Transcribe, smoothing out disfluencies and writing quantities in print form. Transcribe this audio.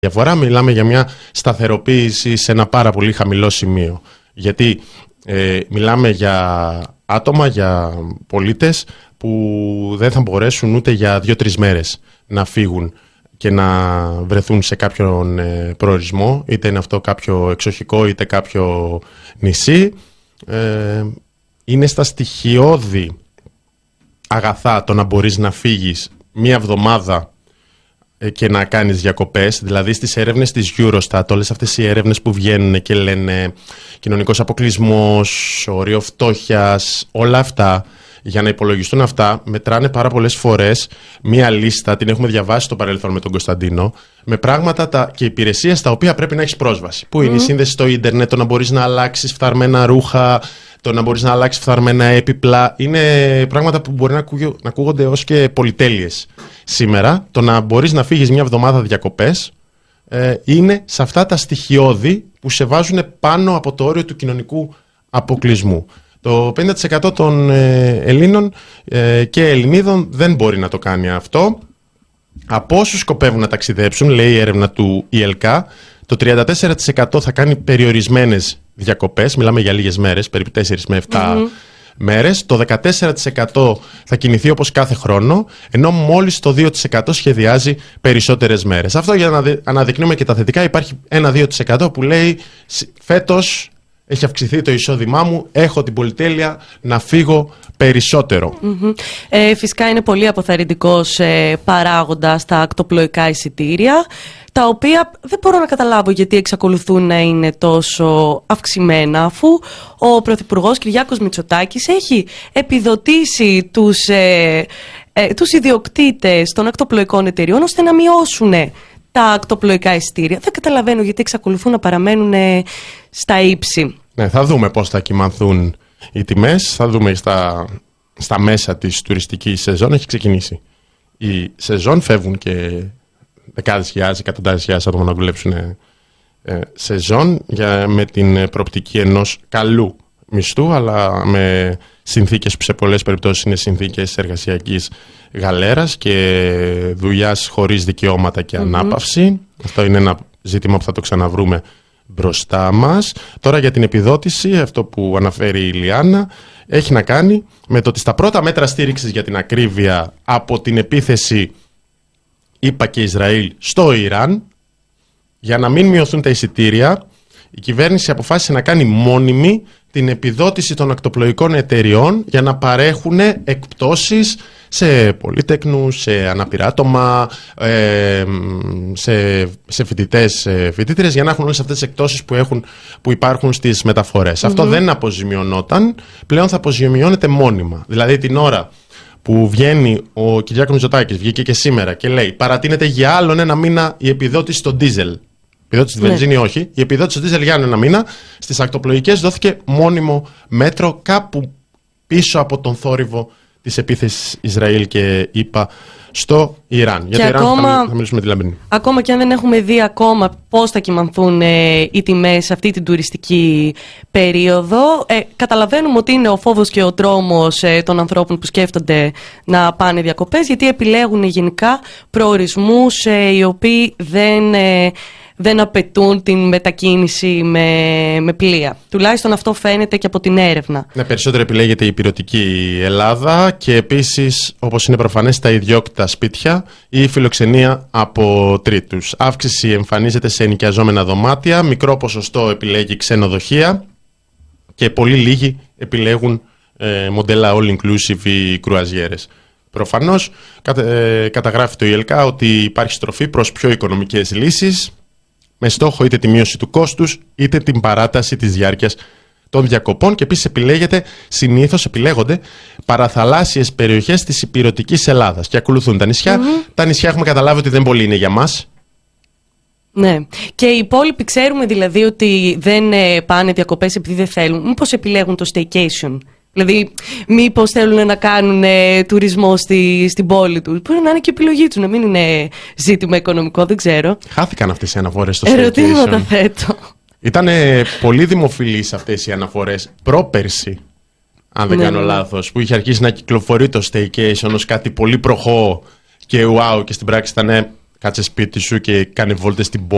διαφορά, μιλάμε για μια σταθεροποίηση σε ένα πάρα πολύ χαμηλό σημείο. Γιατί μιλάμε για άτομα, για πολίτες που δεν θα μπορέσουν ούτε για 2-3 μέρες να φύγουν και να βρεθούν σε κάποιον προορισμό, είτε είναι αυτό κάποιο εξοχικό είτε κάποιο νησί. Είναι στα στοιχειώδη αγαθά το να μπορείς να φύγεις μία εβδομάδα και να κάνεις διακοπές. Δηλαδή στις έρευνες της Eurostat, όλες αυτές οι έρευνες που βγαίνουν και λένε κοινωνικός αποκλεισμός, όριο φτώχειας, όλα αυτά, για να υπολογιστούν αυτά, μετράνε πάρα πολλές φορές μία λίστα, την έχουμε διαβάσει στο παρελθόν με τον Κωνσταντίνο, με πράγματα και υπηρεσίες στα οποία πρέπει να έχεις πρόσβαση. Που είναι η σύνδεση στο ίντερνετ, το να μπορείς να αλλάξεις φθαρμένα ρούχα, το να μπορείς να αλλάξεις φθαρμένα έπιπλα. Είναι πράγματα που μπορεί να ακούγονται ως και πολυτέλειες. Σήμερα, το να μπορείς να φύγεις μια εβδομάδα διακοπές είναι σε αυτά τα στοιχειώδη που σε βάζουν πάνω από το όριο του κοινωνικού αποκλεισμού. Το 50% των Ελλήνων και Ελληνίδων δεν μπορεί να το κάνει αυτό. Από όσους σκοπεύουν να ταξιδέψουν, λέει η έρευνα του ΙΕΛΚΑ, το 34% θα κάνει περιορισμένες διακοπές, μιλάμε για λίγες μέρες, περίπου 4 με 7 μέρες. Το 14% θα κινηθεί όπως κάθε χρόνο, ενώ μόλις το 2% σχεδιάζει περισσότερες μέρες. Αυτό για να αναδεικνύουμε και τα θετικά. Υπάρχει 1-2% που λέει φέτος έχει αυξηθεί το εισόδημά μου, έχω την πολυτέλεια να φύγω περισσότερο. Φυσικά είναι πολύ αποθαρρυντικός παράγοντας τα ακτοπλοϊκά εισιτήρια, τα οποία δεν μπορώ να καταλάβω γιατί εξακολουθούν να είναι τόσο αυξημένα, αφού ο Πρωθυπουργός Κυριάκος Μητσοτάκης έχει επιδοτήσει τους ιδιοκτήτες των ακτοπλοϊκών εταιριών ώστε να μειώσουν τα ακτοπλοϊκά εισιτήρια. Δεν καταλαβαίνω γιατί εξακολουθούν να παραμένουν στα ύψη. Ναι, θα δούμε πώς θα κυμανθούν οι τιμές, θα δούμε στα μέσα της τουριστικής σεζόν. Έχει ξεκινήσει η σεζόν, φεύγουν και δεκάδες χιλιάδες, εκατοντάδες χιλιάδες άτομα να δουλέψουν σεζόν με την προοπτική ενός καλού μισθού, αλλά με συνθήκες που σε πολλές περιπτώσεις είναι συνθήκες εργασιακής γαλέρας και δουλειάς χωρίς δικαιώματα και ανάπαυση. Αυτό είναι ένα ζήτημα που θα το ξαναβρούμε μπροστά μας. Τώρα για την επιδότηση, αυτό που αναφέρει η Ιλιάνα, έχει να κάνει με το ότι στα πρώτα μέτρα στήριξης, για την ακρίβεια, από την επίθεση ΗΠΑ και Ισραήλ στο Ιράν, για να μην μειωθούν τα εισιτήρια, η κυβέρνηση αποφάσισε να κάνει μόνιμη την επιδότηση των ακτοπλοϊκών εταιριών για να παρέχουν εκπτώσεις σε πολύτεκνους, σε ανάπηρα άτομα, σε φοιτητές, φοιτήτρες, για να έχουν όλες αυτές τις εκπτώσεις που υπάρχουν στις μεταφορές. Αυτό δεν αποζημιωνόταν, πλέον θα αποζημιώνεται μόνιμα. Δηλαδή την ώρα που βγαίνει ο Κυριάκος Μητσοτάκης, βγήκε και σήμερα και λέει παρατείνεται για άλλον ένα μήνα η επιδότηση στο ντίζελ. Η επιδότηση στη βενζίνη όχι. Η επιδότηση στο ντίζελ για άλλο ένα μήνα. Στις ακτοπλοϊκές δόθηκε μόνιμο μέτρο κάπου πίσω από τον θόρυβο της επίθεσης Ισραήλ και ΗΠΑ στο Ιράν. Για το Ιράν θα μιλήσουμε με τη Λαμπρινή. Ακόμα και αν δεν έχουμε δει ακόμα πώς θα κυμανθούν οι τιμές σε αυτή την τουριστική περίοδο, καταλαβαίνουμε ότι είναι ο φόβος και ο τρόμος των ανθρώπων που σκέφτονται να πάνε διακοπές, γιατί επιλέγουν γενικά προορισμούς οι οποίοι δεν απαιτούν την μετακίνηση με πλοία. Τουλάχιστον αυτό φαίνεται και από την έρευνα. Ναι, περισσότερο επιλέγεται η υπηρετική Ελλάδα και επίσης, όπως είναι προφανές, τα ιδιόκτητα σπίτια ή η φιλοξενία από τρίτους. Αύξηση εμφανίζεται σε ενοικιαζόμενα δωμάτια, μικρό ποσοστό επιλέγει ξενοδοχεία και πολύ λίγοι επιλέγουν μοντέλα all-inclusive ή κρουαζιέρες. Προφανώς καταγράφει το ΙΕΛΚΑ ότι υπάρχει στροφή προς πιο οικονομικές λύσεις, με στόχο είτε τη μείωση του κόστους, είτε την παράταση της διάρκειας των διακοπών, και επίσης συνήθως επιλέγονται παραθαλάσσιες περιοχές της ηπειρωτικής Ελλάδας και ακολουθούν τα νησιά. Τα νησιά έχουμε καταλάβει ότι δεν πολύ είναι για μας. Ναι. Και οι υπόλοιποι ξέρουμε δηλαδή ότι δεν πάνε διακοπές επειδή δεν θέλουν. Μήπως επιλέγουν το staycation? Δηλαδή, μήπως θέλουν να κάνουν τουρισμό στην πόλη τους? Μπορεί να είναι και επιλογή τους, να μην είναι ζήτημα οικονομικό, δεν ξέρω. Χάθηκαν αυτές οι αναφορές στο ερωτήματα θέτω. Ήταν πολύ δημοφιλείς αυτές οι αναφορές πρόπερση, αν δεν κάνω λάθος, που είχε αρχίσει να κυκλοφορεί το staycation ως κάτι πολύ προχώ και wow, και στην πράξη ήταν κάτσε σπίτι σου και κάνε βόλτες στην πόλη.